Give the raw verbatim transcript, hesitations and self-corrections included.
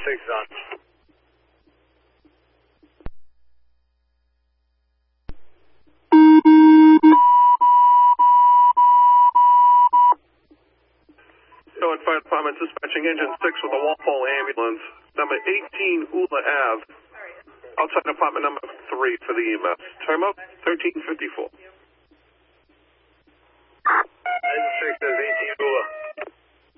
six is on. Going Fire Department dispatching engine six with a Walpole ambulance, number eighteen Ula Ave, outside apartment number three for the E M S. Term up thirteen fifty-four. Engine six is eighteen.